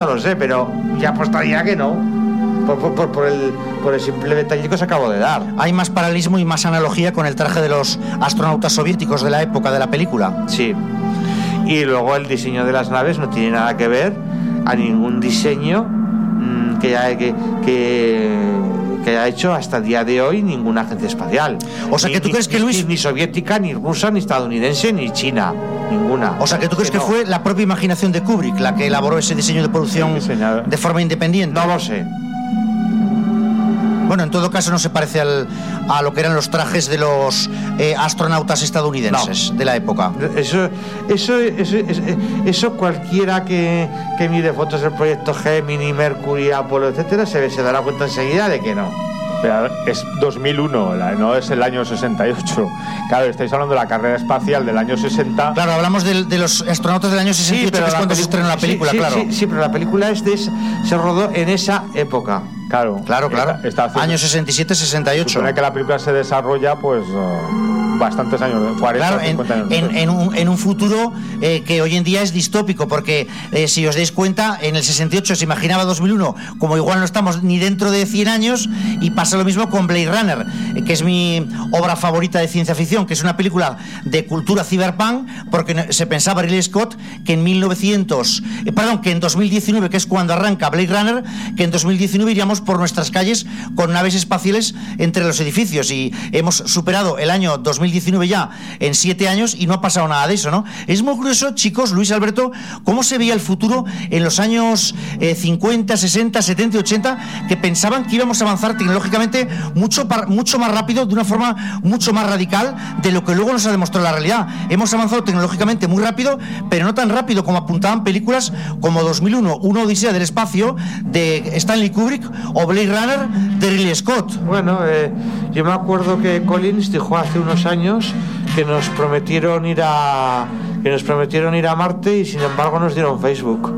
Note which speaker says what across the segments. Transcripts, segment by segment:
Speaker 1: lo sé, pero ya apostaría que no. Por el simple detalle que os acabo de dar.
Speaker 2: Hay más paralelismo y más analogía con el traje de los astronautas soviéticos de la época de la película.
Speaker 1: Sí. Y luego el diseño de las naves no tiene nada que ver a ningún diseño que haya hecho hasta el día de hoy ninguna agencia espacial.
Speaker 2: O sea, que tú crees que Luis...
Speaker 1: Ni soviética, ni rusa, ni estadounidense, ni china. Ninguna.
Speaker 2: O sea, que tú crees que fue la propia imaginación de Kubrick la que elaboró ese diseño de producción de forma independiente.
Speaker 1: No lo sé.
Speaker 2: Bueno, en todo caso no se parece a lo que eran los trajes de los astronautas estadounidenses de la época.
Speaker 1: Eso cualquiera que mire fotos del proyecto Gemini, Mercury, Apolo, etcétera, se dará cuenta enseguida de que no.
Speaker 3: Pero es 2001, no es el año 68. Claro, estáis hablando de la carrera espacial del año 60.
Speaker 2: Claro, hablamos de los astronautas del año 68, sí, pero que es cuando se estrenó la película, claro.
Speaker 1: Sí, pero la película se rodó en esa época.
Speaker 2: Claro. Año 67-68.
Speaker 3: Supone que la película se desarrolla, pues, bastantes años, 40
Speaker 2: claro,
Speaker 3: 50 años.
Speaker 2: En un futuro que hoy en día es distópico, porque si os dais cuenta, en el 68 se imaginaba 2001, como igual no estamos ni dentro de 100 años, y pasa lo mismo con Blade Runner, que es mi obra favorita de ciencia ficción, que es una película de cultura cyberpunk, porque se pensaba Ridley Scott que en 2019, que es cuando arranca Blade Runner, que en 2019 iríamos por nuestras calles con naves espaciales entre los edificios, y hemos superado el año 2019 ya en 7 años y no ha pasado nada de eso, ¿no? Es muy curioso, chicos, Luis, Alberto, cómo se veía el futuro en los años 50, 60, 70 y 80, que pensaban que íbamos a avanzar tecnológicamente mucho más rápido, de una forma mucho más radical de lo que luego nos ha demostrado la realidad. Hemos avanzado tecnológicamente muy rápido, pero no tan rápido como apuntaban películas como 2001, Una odisea del espacio de Stanley Kubrick, o Blade Runner de Ridley Scott.
Speaker 1: Bueno, yo me acuerdo que Collins dijo hace unos años que nos prometieron ir a Marte, y sin embargo nos dieron Facebook.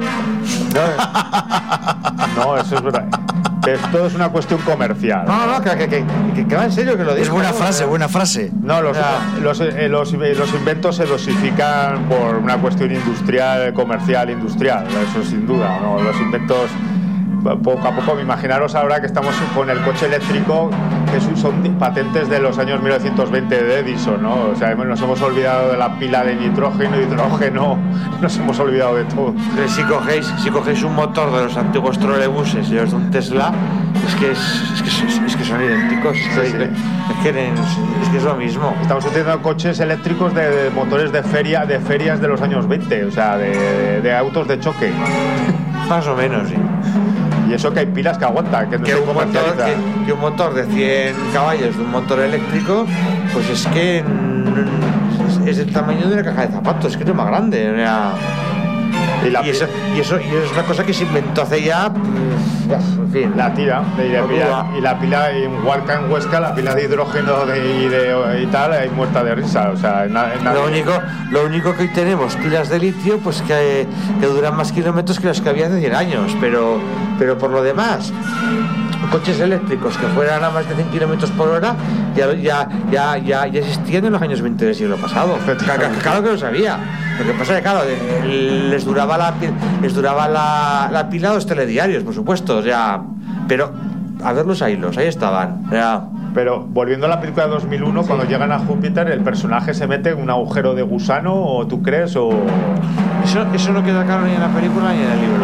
Speaker 3: No, eso es verdad. Esto es una cuestión comercial.
Speaker 1: No, que va en serio, que lo digo.
Speaker 2: Es buena frase.
Speaker 3: No, los inventos se dosifican por una cuestión industrial, comercial, industrial. Eso sin duda. ¿No? Los inventos, poco a poco, imaginaros ahora que estamos con el coche eléctrico, que son patentes de los años 1920 de Edison, ¿no? O sea, nos hemos olvidado de la pila de nitrógeno, hidrógeno, nos hemos olvidado de todo.
Speaker 1: Si cogéis un motor de los antiguos trolebuses y los de un Tesla, es que son idénticos. Es que es lo mismo.
Speaker 3: Estamos utilizando coches eléctricos de motores de ferias de los años 20, o sea, de autos de choque.
Speaker 1: Más o menos, sí.
Speaker 3: Y eso que hay pilas que aguantan, que no se comercializa.
Speaker 1: Que un motor de 100 caballos de un motor eléctrico, pues es que es el tamaño de una caja de zapatos, es que es más grande. Y eso es una cosa que se inventó hace ya, en fin,
Speaker 3: la tira y la pila en Hualca, en Huesca, la pila de hidrógeno y tal, hay muerta de risa. O sea,
Speaker 1: lo único que hoy tenemos pilas de litio, pues que duran más kilómetros que las que había hace 100 años, pero por lo demás, coches eléctricos que fueran a más de 100 kilómetros por hora ya existían en los años 20 del siglo pasado. Claro que lo sabía. Lo que pasa es que, claro, les duraba la pila a los telediarios, por supuesto, o sea, pero a verlos ahí estaban, o sea.
Speaker 3: Pero volviendo a la película de 2001, cuando llegan a Júpiter, el personaje se mete en un agujero de gusano, ¿o tú crees? O
Speaker 1: eso no queda claro ni en la película ni en el libro.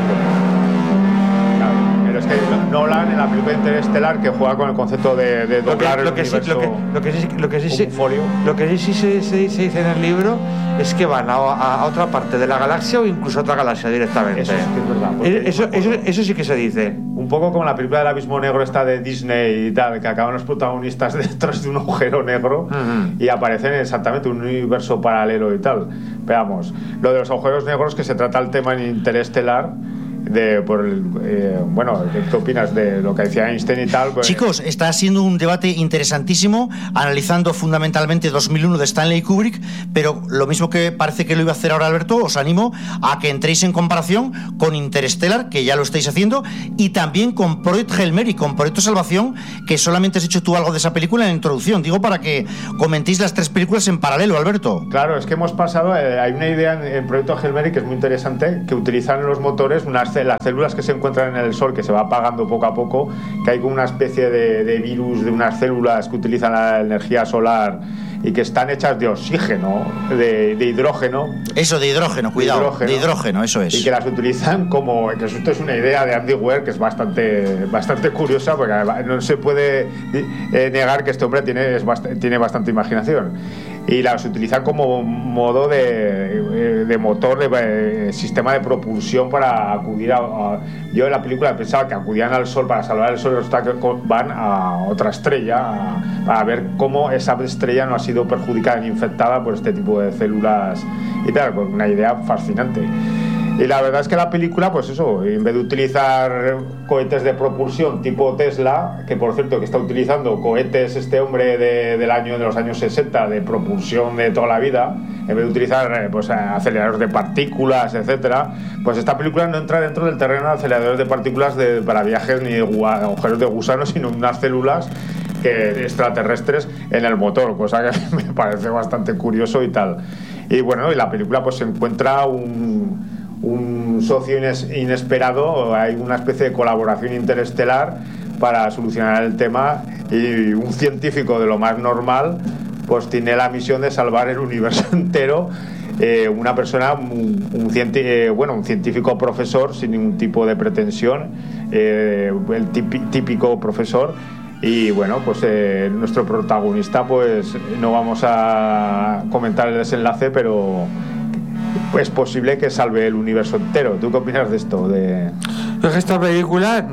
Speaker 3: Pero es que Nolan, en la película Interestelar, que juega con el concepto de doblar el universo.
Speaker 1: Lo que sí se dice en el libro es que van a otra parte de la galaxia, o incluso a otra galaxia directamente.
Speaker 3: Eso sí que es verdad.
Speaker 1: Eso sí que se dice.
Speaker 3: Un poco como la película del Abismo Negro esta de Disney y tal, que acaban los protagonistas detrás de un agujero negro y aparecen exactamente un universo paralelo y tal. Veamos, lo de los agujeros negros, que se trata el tema en Interestelar. ¿Qué opinas de lo que decía Einstein y tal? Pues...
Speaker 2: Chicos, está siendo un debate interesantísimo, analizando fundamentalmente 2001 de Stanley Kubrick, pero lo mismo que parece que lo iba a hacer ahora Alberto, os animo a que entréis en comparación con Interstellar, que ya lo estáis haciendo, y también con Project Hail Mary, con Proyecto Salvación, que solamente has hecho tú algo de esa película en la introducción. Digo, para que comentéis las tres películas en paralelo, Alberto.
Speaker 3: Claro, es que hemos pasado, hay una idea en Proyecto Hail Mary que es muy interesante, que utilizan los motores unas las células que se encuentran en el Sol, que se va apagando poco a poco, que hay como una especie de virus de unas células que utilizan la energía solar y que están hechas de oxígeno, de hidrógeno.
Speaker 2: Eso, de hidrógeno, cuidado, de hidrógeno, eso es.
Speaker 3: Y que las utilizan como, que esto es una idea de Andy Weir que es bastante curiosa, porque no se puede negar que este hombre tiene bastante imaginación. Y las utilizan como modo de motor, de sistema de propulsión para acudir yo en la película pensaba que acudían al Sol para salvar el Sol, resulta que van a otra estrella a ver cómo esa estrella no ha sido perjudicada ni infectada por este tipo de células y tal, con una idea fascinante. Y la verdad es que la película, pues eso, en vez de utilizar cohetes de propulsión tipo Tesla, que por cierto que está utilizando cohetes este hombre de los años 60 de propulsión de toda la vida, en vez de utilizar pues aceleradores de partículas, etcétera, pues esta película no entra dentro del terreno de aceleradores de partículas para viajes ni de agujeros de gusano, sino unas células extraterrestres en el motor, cosa que me parece bastante curioso y tal. Y bueno, y la película pues se encuentra un socio inesperado, hay una especie de colaboración interestelar para solucionar el tema, y un científico de lo más normal pues tiene la misión de salvar el universo entero, una persona, un científico profesor sin ningún tipo de pretensión, el típico profesor. Y bueno, pues nuestro protagonista, pues no vamos a comentar el desenlace, pero es posible que salve el universo entero. ¿Tú qué opinas de esto?
Speaker 1: Esta película,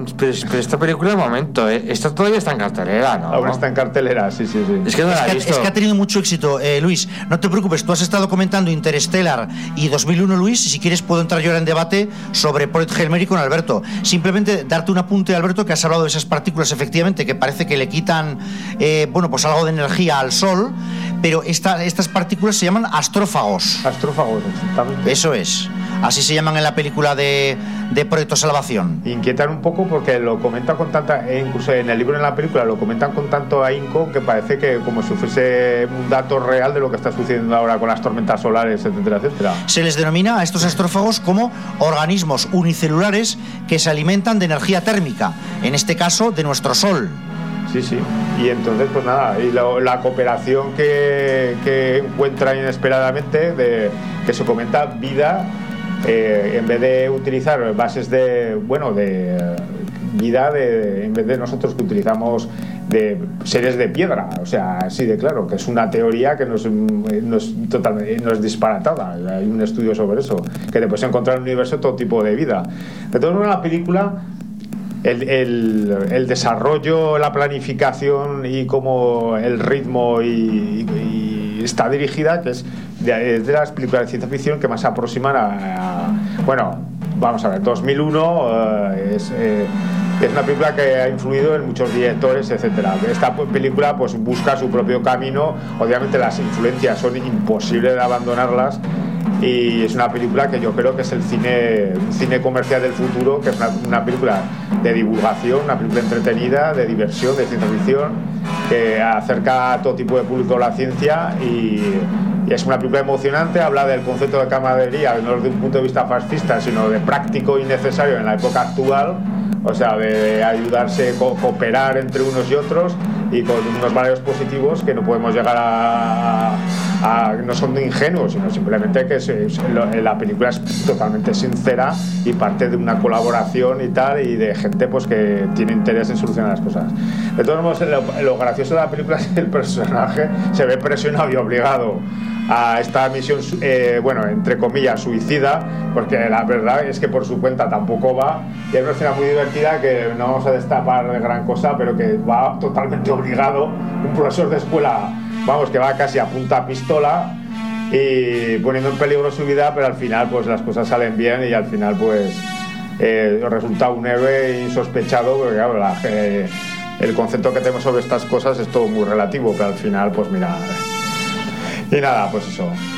Speaker 1: un momento, esta todavía está en cartelera, ¿no?
Speaker 3: Ahora está en cartelera, sí.
Speaker 1: Es que no la he visto.
Speaker 2: Es que ha tenido mucho éxito, Luis. No te preocupes, tú has estado comentando Interstellar y 2001, Luis, y si quieres puedo entrar yo ahora en debate sobre Project Hail Mary con Alberto. Simplemente darte un apunte, Alberto, que has hablado de esas partículas, efectivamente, que parece que le quitan, pues algo de energía al Sol, pero estas partículas se llaman astrófagos.
Speaker 3: Astrófagos, exactamente.
Speaker 2: Eso es. Así se llaman en la película de Proyecto Salvación.
Speaker 3: Inquietan un poco porque lo comentan con tanta, incluso en el libro y en la película lo comentan con tanto ahínco que parece que como si fuese un dato real de lo que está sucediendo ahora con las tormentas solares, etcétera.
Speaker 2: Se les denomina a estos astrófagos como organismos unicelulares que se alimentan de energía térmica, en este caso de nuestro Sol.
Speaker 3: Sí. Y entonces, pues nada, y la cooperación que encuentra inesperadamente, que se comenta vida, en vez de utilizar bases de vida, en vez de nosotros que utilizamos de seres de piedra, o sea, así de claro, que es una teoría que no es disparatada. Hay un estudio sobre eso, que te puedes encontrar en el universo todo tipo de vida. De todas maneras, la película, el desarrollo, la planificación y como el ritmo y está dirigida, que es de las películas de ciencia ficción que más se aproximan vamos a ver, 2001 es una película que ha influido en muchos directores, etcétera. Esta película pues busca su propio camino, obviamente las influencias son imposibles de abandonarlas, y es una película que yo creo que es un cine comercial del futuro, que es una película de divulgación, una película entretenida, de diversión, de ciencia ficción, que acerca a todo tipo de público a la ciencia, y es una película emocionante. Habla del concepto de camaradería, no desde un punto de vista fascista, sino de práctico y necesario en la época actual, o sea, de ayudarse, cooperar entre unos y otros, y con unos valores positivos que no podemos llegar no son ingenuos, sino simplemente que la película es totalmente sincera y parte de una colaboración y tal, y de gente pues que tiene interés en solucionar las cosas. De todos modos, lo gracioso de la película es que el personaje se ve presionado y obligado a esta misión, entre comillas, suicida, porque la verdad es que por su cuenta tampoco va, y es una escena muy divertida que no vamos a destapar de gran cosa, pero que va totalmente obligado, un profesor de escuela, que va casi a punta pistola y poniendo en peligro su vida, pero al final pues las cosas salen bien, y al final pues resulta un héroe insospechado, porque claro, el concepto que tenemos sobre estas cosas es todo muy relativo, pero al final pues mira. Y nada, pues eso.